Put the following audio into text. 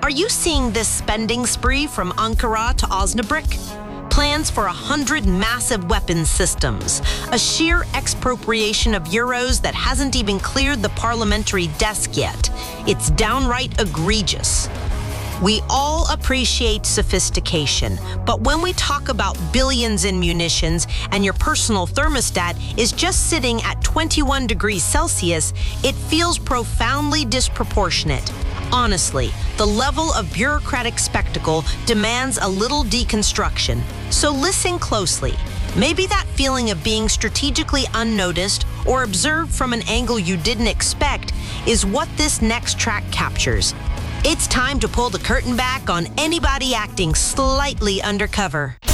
Are you seeing this spending spree from Ankara to Osnabrück? Plans for 100 massive weapons systems, a sheer expropriation of euros that hasn't even cleared the parliamentary desk yet. It's downright egregious. We all appreciate sophistication, but when we talk about billions in munitions and your personal thermostat is just sitting at 21 degrees Celsius, it feels profoundly disproportionate. Honestly, the level of bureaucratic spectacle demands a little deconstruction. So listen closely. Maybe that feeling of being strategically unnoticed or observed from an angle you didn't expect is what this next track captures. It's time to pull the curtain back on anybody acting slightly undercover.